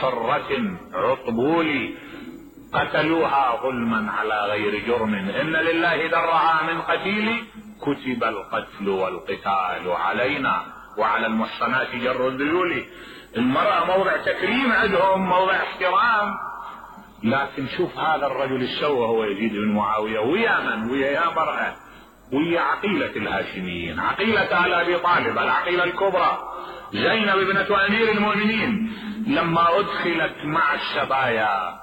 حرة عطبول قتلوها ظلما على غير جرم، إن لله درها من قتيل، كتب القتل والقتال علينا وعلى المحصنات جر الذيول. المرأة موضع تكريم عندهم، موضع احترام. لكن شوف هذا الرجل السوء هو يزيد بن معاوية، ويا من؟ ويا يا مرأة، ويا عقيلة الهاشميين، عقيلة آل أبي طالب، العقيلة الكبرى زينب ابنة أمير المؤمنين. لما أدخلت مع السبايا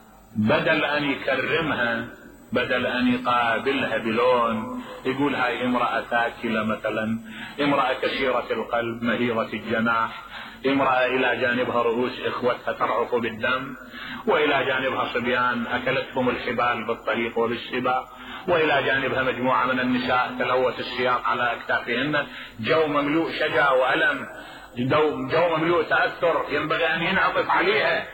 بدل أن يكرمها، بدل أن يقابلها بلون يقول هاي امرأة ثاكلة مثلا، امرأة كثيرة القلب مهيرة الجناح، امرأة إلى جانبها رؤوس إخوتها ترعف بالدم، وإلى جانبها صبيان أكلتهم الحبال بالطريق وبالسبا، وإلى جانبها مجموعة من النساء تلوث السياق على أكتافهن. جو مملوء شجا وألم، جو مملوء تأثر ينبغي أن ينعطف عليها،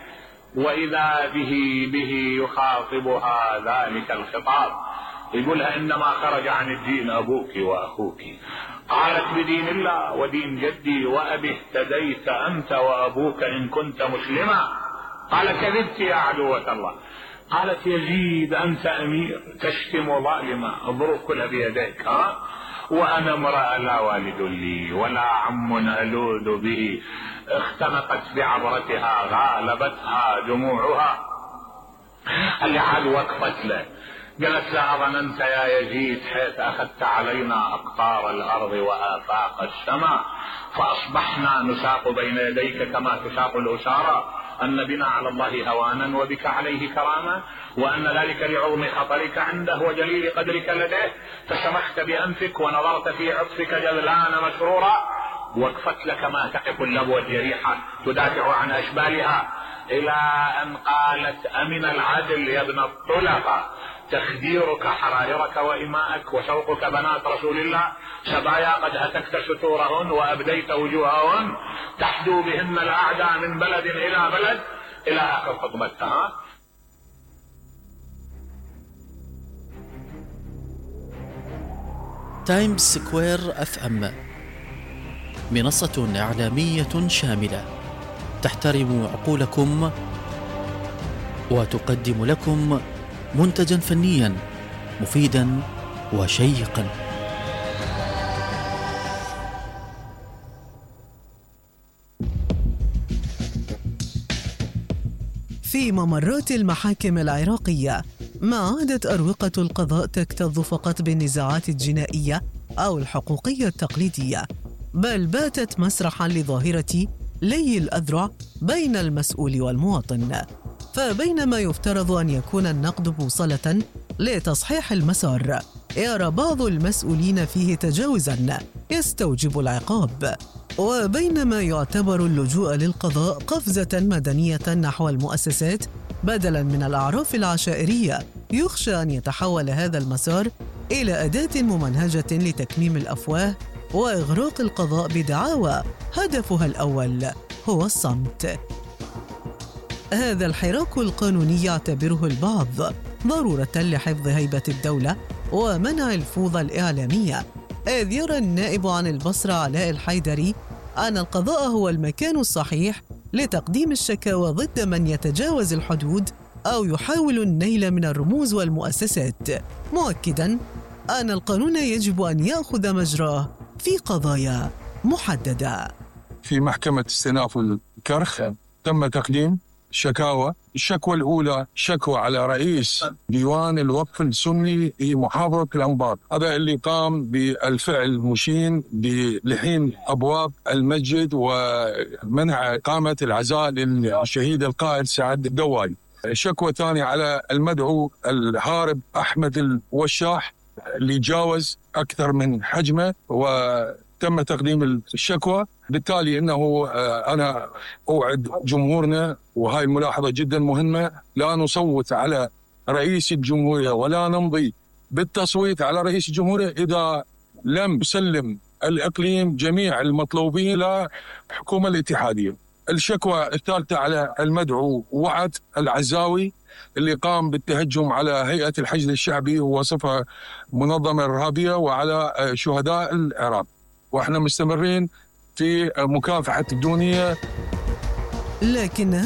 وإذا به يخاطبها ذلك الخطاب، يقولها إنما خرج عن الدين أبوك وأخوك. قالت بدين الله ودين جدي وأبي اهتديت أنت وأبوك إن كنت مسلما. قال كذبت يا عدوة الله. قالت يزيد أنت أمير تشتم ظالما، الظروف كلها بيديك، وأنا امرأة لا والد لي ولا عم ألوذ به، اختنقت بعبرتها غالبتها دموعها. اللي عاد وقفت له قالت لا ظننت يا يزيد حيث أخذت علينا أقطار الأرض وآفاق السماء فأصبحنا نساق بين يديك كما تساق الأسارى، أن بنا على الله هوانا وبك عليه كرامة، وأن ذلك لعظم خطرك عنده وجليل قدرك لديه، فشمخت بأنفك ونظرت في عطفك جذلان مسرورا. وقفت لك ما تقف اللبوة الجريحة تدافع عن أشبالها، إلى أن قالت أمن العدل يا ابن الطلقة تخديرك حرائرك وإماءك وشوقك بنات رسول الله، سبايا قد هتكت ستورهن وأبديت وجوههن تحدو بهن الأعداء من بلد إلى بلد، إلى آخر خطبتها. تايمز سكوير FM منصة إعلامية شاملة تحترم عقولكم وتقدم لكم منتجا فنيا مفيدا وشيقا. في ممرات المحاكم العراقية ما عادت أروقة القضاء تكتظ فقط بالنزاعات الجنائية أو الحقوقية التقليدية، بل باتت مسرحا لظاهرة لي الأذرع بين المسؤول والمواطن. فبينما يفترض أن يكون النقد بوصلة لتصحيح المسار، يرى بعض المسؤولين فيه تجاوزاً يستوجب العقاب، وبينما يعتبر اللجوء للقضاء قفزة مدنية نحو المؤسسات بدلاً من الأعراف العشائرية، يخشى أن يتحول هذا المسار إلى أداة ممنهجة لتكميم الأفواه وإغراق القضاء بدعاوى هدفها الأول هو الصمت. هذا الحراك القانوني يعتبره البعض ضرورة لحفظ هيبة الدولة ومنع الفوضى الإعلامية، إذ يرى النائب عن البصرة علاء الحيدري أن القضاء هو المكان الصحيح لتقديم الشكاوى ضد من يتجاوز الحدود أو يحاول النيل من الرموز والمؤسسات، مؤكداً أن القانون يجب أن يأخذ مجراه في قضايا محددة. في محكمة استئناف الكرخ تم تقديم شكاوى. الشكوى الأولى شكوى على رئيس ديوان الوقف السني في محافظة الأنبار، هذا اللي قام بالفعل المشين بلحين أبواب المسجد ومنع إقامة العزاء للشهيد القائد سعد الدواي. الشكوى الثانية على المدعو الهارب أحمد الوشاح اللي جاوز أكثر من حجمه، وتم تقديم الشكوى. بالتالي أنه أنا أوعد جمهورنا، وهاي الملاحظة جدا مهمة، لا نصوت على رئيس الجمهورية ولا نمضي بالتصويت على رئيس الجمهورية إذا لم يسلم الإقليم جميع المطلوبين للحكومة الاتحادية. الشكوى الثالثة على المدعو وعد العزاوي اللي قام بالتهجم على هيئة الحشد الشعبي ووصفها منظمة إرهابية وعلى شهداء العراق، وإحنا مستمرين في مكافحة الدونية. لكن